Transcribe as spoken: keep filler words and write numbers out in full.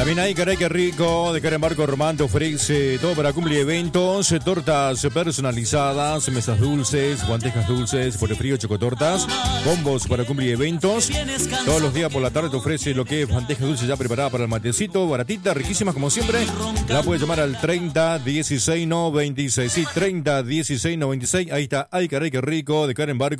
También hay caray que rico de Karen Barco Román te ofrece todo para cumplir eventos, tortas personalizadas, mesas dulces, guantejas dulces, por el frío, chocotortas, combos para cumplir eventos. Todos los días por la tarde te ofrece lo que es bandeja dulce ya preparada para el matecito, baratita, riquísimas como siempre. La puedes llamar al treinta dieciséis noventa y seis, sí, treinta dieciséis noventa y seis. Ahí está, ay caray que rico de Karen Barco.